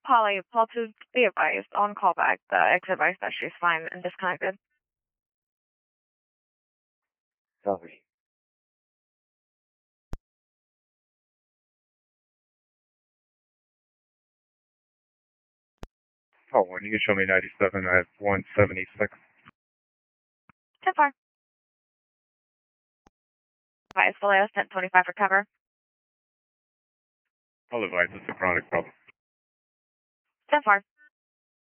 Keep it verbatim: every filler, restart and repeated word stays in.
Polly, Paul two, be advised, on callback, the exit advice that she's fine and disconnected. Copy. Oh, when you can show me ninety-seven, I have one seventy-six. ten four. Advice, Vallejo, sent twenty-five for cover. I'll advise it's a chronic problem. ten four.